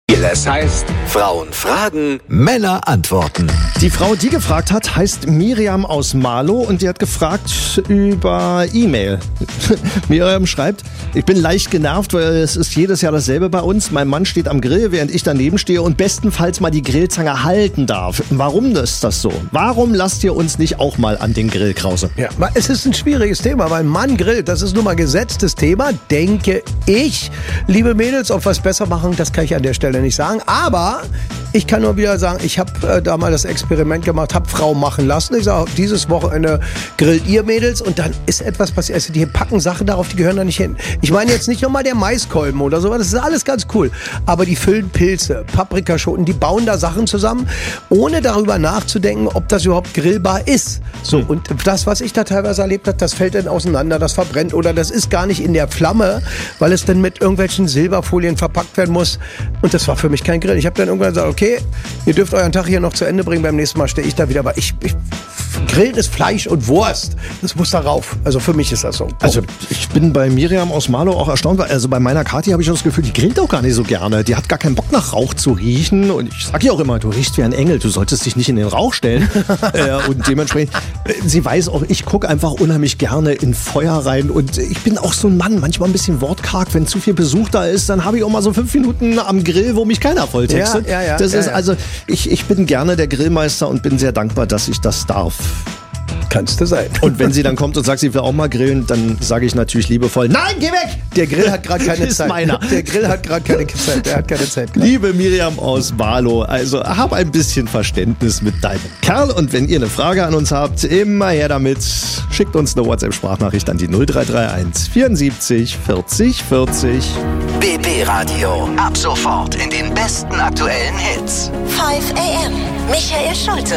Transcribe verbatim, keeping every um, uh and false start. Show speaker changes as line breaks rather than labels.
Es heißt, Frauen fragen, Männer antworten.
Die Frau, die gefragt hat, heißt Miriam aus Marlow und die hat gefragt über E-Mail. Miriam schreibt, ich bin leicht genervt, weil es ist jedes Jahr dasselbe bei uns. Mein Mann steht am Grill, während ich daneben stehe und bestenfalls mal die Grillzange halten darf. Warum ist das so? Warum lasst ihr uns nicht auch mal an den Grill, Krause?
Ja, es ist ein schwieriges Thema, weil Mann grillt, das ist nun mal gesetztes Thema, denke ich. Liebe Mädels, ob wir es besser machen, das kann ich an der Stelle nicht sagen. Aber ich kann nur wieder sagen, ich habe äh, da mal das Experiment gemacht, habe Frau machen lassen. Ich sage, dieses Wochenende grillt ihr Mädels und dann ist etwas passiert. Also die packen Sachen darauf, die gehören da nicht hin. Ich meine jetzt nicht nochmal der Maiskolben oder so, das ist alles ganz cool. Aber die füllen Pilze, Paprikaschoten, die bauen da Sachen zusammen, ohne darüber nachzudenken, ob das überhaupt grillbar ist. So, und das, was ich da teilweise erlebt habe, das fällt dann auseinander, das verbrennt oder das ist gar nicht in der Flamme, weil es dann mit irgendwelchen Silberfolien verpackt werden muss. Und das war für mich kein Grill. Ich habe dann irgendwann gesagt, okay, ihr dürft euren Tag hier noch zu Ende bringen, beim nächsten Mal stehe ich da wieder. Aber ich, ich Grillen ist Fleisch und Wurst. Das muss da rauf. Also für mich ist das so.
Also ich bin bei Miriam aus Marlow auch erstaunt, weil also bei meiner Kathi habe ich das Gefühl, die grillt auch gar nicht so gerne. Die hat gar keinen Bock nach Rauch zu riechen und ich sage ihr auch immer, du riechst wie ein Engel, du solltest dich nicht in den Rauch stellen. äh, und dementsprechend, sie weiß auch, ich gucke einfach unheimlich gerne in Feuer rein und ich bin auch so ein Mann, manchmal ein bisschen wortkarg, wenn zu viel Besuch da ist, dann habe ich auch mal so fünf Minuten am Grill, wo mich keiner volltextet.
Ja, ja, ja,
das
ja,
ist
ja.
also, ich, ich bin gerne der Grillmeister und bin sehr dankbar, dass ich das darf.
Kannst du sein.
Und wenn sie dann kommt und sagt, sie will auch mal grillen, dann sage ich natürlich liebevoll, nein, geh weg!
Der Grill hat gerade keine
ist
Zeit.
meiner.
Der Grill hat gerade keine Zeit. Der hat keine Zeit. Grad.
Liebe Miriam aus Marlow, also hab ein bisschen Verständnis mit deinem Kerl und wenn ihr eine Frage an uns habt, immer her damit. Schickt uns eine WhatsApp-Sprachnachricht an die null drei drei eins vierundsiebzig vierzig vierzig.
B B Radio. Ab sofort in den besten aktuellen Hits.
five a m. Michael Schulte